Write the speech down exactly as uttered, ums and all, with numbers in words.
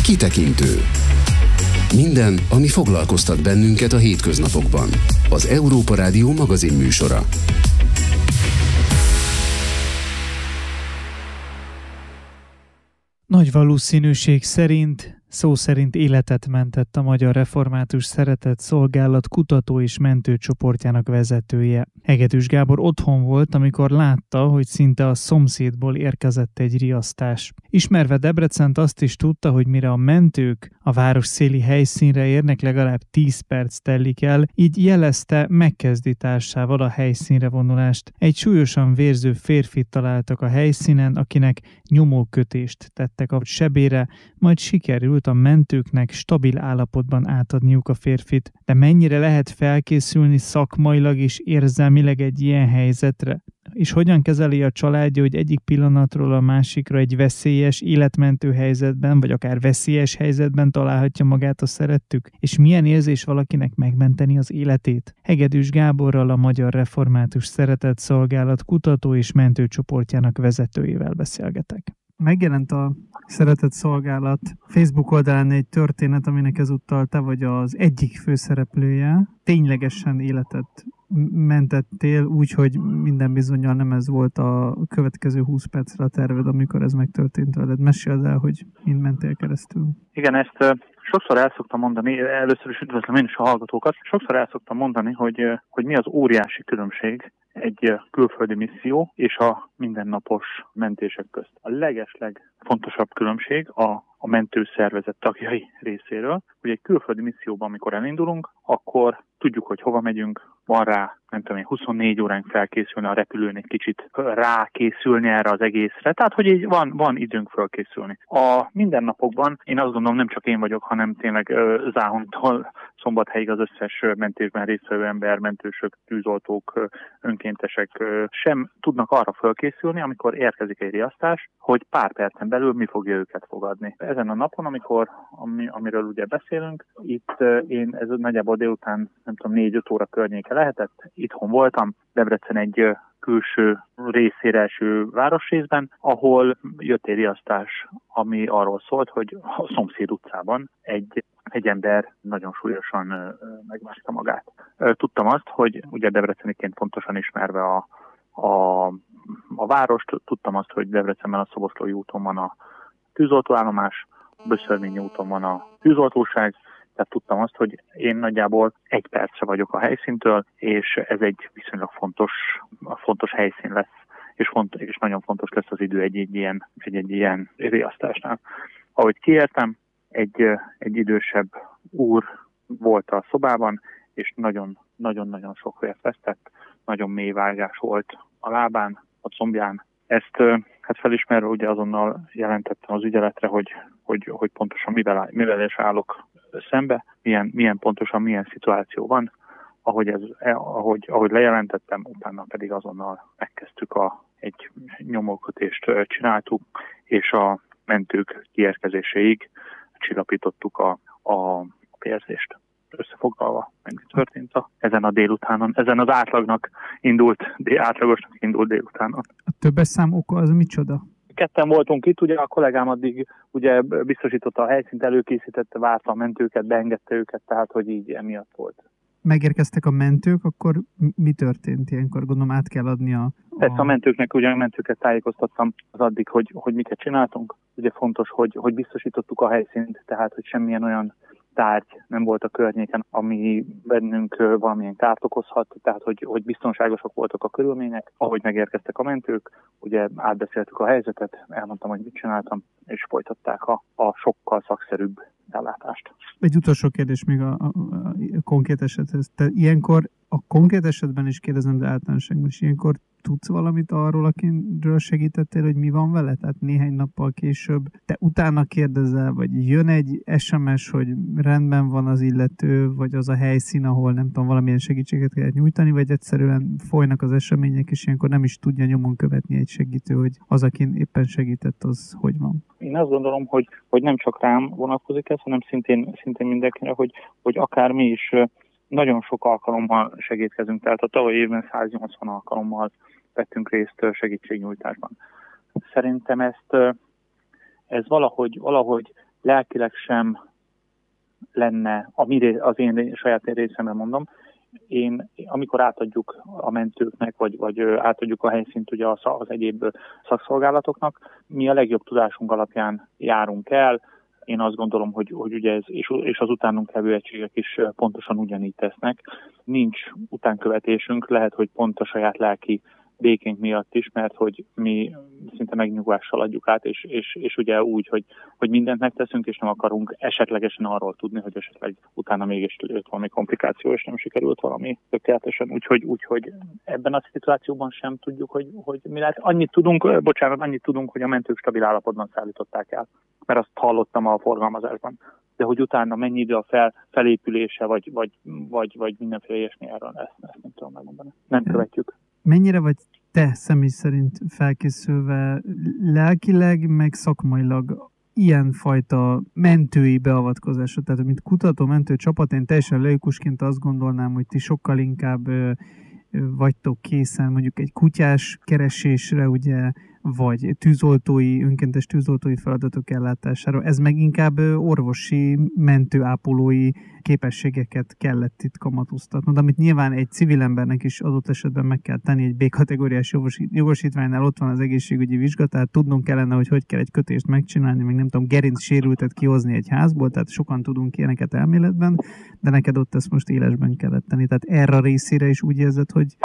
Kitekintő. Minden, ami foglalkoztat bennünket a hétköznapokban. Az Európa Rádió magazinműsora. Nagy valószínűség szerint, szó szerint életet mentett a Magyar Református Szeretett Szolgálat kutató és mentőcsoportjának vezetője. Hegedűs Gábor otthon volt, amikor látta, hogy szinte a szomszédból érkezett egy riasztás. Ismerve Debrecent, azt is tudta, hogy mire a mentők a város széli helyszínre érnek, legalább tíz perc telik el, így jelezte, megkezdi társával a helyszínre vonulást. Egy súlyosan vérző férfit találtak a helyszínen, akinek nyomókötést tettek a sebére, majd sikerült a mentőknek stabil állapotban átadniuk a férfit. De mennyire lehet felkészülni szakmailag és érzelmileg egy ilyen helyzetre? És hogyan kezeli a családja, hogy egyik pillanatról a másikra egy veszélyes, életmentő helyzetben, vagy akár veszélyes helyzetben találhatja magát a szerettük? És milyen érzés valakinek megmenteni az életét? Hegedűs Gáborral, a Magyar Református Szeretett Szolgálat kutató és mentőcsoportjának vezetőjével beszélgetek. Megjelent a Szeretett Szolgálat Facebook oldalán egy történet, aminek ezúttal te vagy az egyik főszereplője. Ténylegesen életet mentettél, úgyhogy minden bizonnyal nem ez volt a következő húsz percre a terved, amikor ez megtörtént veled. Meséld el, hogy mind mentél keresztül. Igen, ezt uh, sokszor el szoktam mondani, először is üdvözlöm én is a hallgatókat, sokszor el szoktam mondani, hogy, uh, hogy mi az óriási különbség egy uh, külföldi misszió és a mindennapos mentések közt. A legesleg fontosabb különbség a a mentőszervezet tagjai részéről, hogy egy külföldi misszióban, amikor elindulunk, akkor tudjuk, hogy hova megyünk, van rá, nem tudom én, huszonnégy óránk felkészülni a repülőn, egy kicsit rákészülni erre az egészre, tehát, hogy így van, van időnk felkészülni. A mindennapokban én azt gondolom, nem csak én vagyok, hanem tényleg uh, Záhontól Szombathelyig az összes mentésben résztvevő ember, mentősök, tűzoltók, önkéntesek uh, sem tudnak arra felkészülni, amikor érkezik egy riasztás, hogy pár percen belül mi fogja őket fogadni. Ezen a napon, amikor, ami, amiről ugye beszélünk, itt uh, én ez nagyjából délután, nem tudom, négy-öt óra környéke lehetett, itthon voltam, Debrecen egy uh, külső részére eső városrészben, ahol jött egy riasztás, ami arról szólt, hogy a szomszéd utcában egy, egy ember nagyon súlyosan uh, megmászta magát. Uh, tudtam azt, hogy ugye debreceniként pontosan ismerve a, a, a várost, tudtam azt, hogy Debrecenben a Szoboszlói úton van a tűzoltóállomás, Böszörményi úton van a tűzoltóság, tehát tudtam azt, hogy én nagyjából egy percre vagyok a helyszíntől, és ez egy viszonylag fontos, fontos helyszín lesz, és, font, és nagyon fontos lesz az idő egy-egy ilyen, egy-egy ilyen riasztásnál. Ahogy kiértem, egy, egy idősebb úr volt a szobában, és nagyon-nagyon sok vért vesztett, nagyon mély vágás volt a lábán, a combján. Ezt hát felismerve ugye azonnal jelentettem az ügyeletre, hogy, hogy, hogy pontosan mivel, mivel is állok szembe, milyen, milyen pontosan milyen szituáció van. Ahogy, ez, ahogy, ahogy lejelentettem, utána pedig azonnal megkezdtük a, egy nyomókötést csináltuk, és a mentők kiérkezéséig csillapítottuk a, a vérzést. Összefoglalva, meg mi történt a, ezen a délutánon, ezen az átlagnak indult, átlagosnak indult délutánon. A többes szám oka az micsoda? Ketten voltunk itt, ugye a kollégám addig ugye biztosította a helyszínt, előkészítette, várta a mentőket, beengedte őket, tehát hogy így emiatt volt. Megérkeztek a mentők, akkor mi történt ilyenkor? Gondolom át kell adni a... a... Persze a mentőknek, ugye a mentőket tájékoztattam az addig, hogy, hogy miket csináltunk. Ugye fontos, hogy, hogy biztosítottuk a helyszínt, tehát hogy semmilyen olyan tárgy nem volt a környéken, ami bennünk valamilyen kárt okozhat, tehát hogy, hogy biztonságosak voltak a körülmények. Ahogy megérkeztek a mentők, ugye átbeszéltük a helyzetet, elmondtam, hogy mit csináltam, és folytatták a, a sokkal szakszerűbb ellátást. Egy utolsó kérdés még a, a, a konkrét esethez. Te ilyenkor, a konkrét esetben is kérdezem, de általánosságban is ilyenkor tudsz valamit arról, akiről segítettél, hogy mi van vele? Tehát néhány nappal később te utána kérdezel, vagy jön egy es em es, hogy rendben van az illető, vagy az a helyszín, ahol nem tudom, valamilyen segítséget kell nyújtani, vagy egyszerűen folynak az események, és ilyenkor nem is tudja nyomon követni egy segítő, hogy az, akin éppen segített, az hogy van? Én azt gondolom, hogy, hogy nem csak rám vonatkozik ez, hanem szintén, szintén mindenkire, hogy, hogy akár mi is nagyon sok alkalommal segítkezünk, tehát a tavalyi évben száznyolcvan alkalommal vettünk részt segítségnyújtásban. Szerintem ezt ez valahogy, valahogy lelkileg sem lenne, az én saját részemben mondom, én, amikor átadjuk a mentőknek, vagy, vagy átadjuk a helyszínt ugye az, az egyéb szakszolgálatoknak, mi a legjobb tudásunk alapján járunk el. Én azt gondolom, hogy, hogy ugye ez, és, és az utánunk levő egységek is pontosan ugyanígy tesznek. Nincs utánkövetésünk, lehet, hogy pont a saját lelki békénk miatt is, mert hogy mi szinte megnyugvással adjuk át, és, és, és ugye úgy, hogy, hogy mindent megteszünk, és nem akarunk esetlegesen arról tudni, hogy esetleg utána mégis jött valami komplikáció, és nem sikerült valami tökéletesen. Úgyhogy, úgyhogy ebben a szituációban sem tudjuk, hogy, hogy mi lehet. Annyit tudunk, bocsánat, annyit tudunk, hogy a mentők stabil állapotban szállították el, mert azt hallottam a forgalmazásban. De hogy utána mennyi idő a fel, felépülése, vagy, vagy, vagy, vagy mindenféle ilyesmi, erről ezt, ezt nem tudom megmondani. Nem követjük. Mennyire vagy te személy szerint felkészülve lelkileg, meg szakmailag ilyenfajta mentői beavatkozásra? Tehát, mint kutató mentő csapat, én teljesen laikusként azt gondolnám, hogy ti sokkal inkább vagytok készen mondjuk egy kutyás keresésre, ugye, vagy tűzoltói, önkéntes tűzoltói feladatok ellátására. Ez meg inkább orvosi, mentőápolói képességeket kellett itt kamatoztatnod, amit nyilván egy civil embernek is adott esetben meg kell tenni, egy B-kategóriás jogosítványnál ott van az egészségügyi vizsga, tehát tudnunk kellene, hogy hogy kell egy kötést megcsinálni, még nem tudom, gerinc sérültet kihozni egy házból, tehát sokan tudunk ilyeneket elméletben, de neked ott ezt most élesben kellett tenni. Tehát erre a részére is úgy érzed, hogy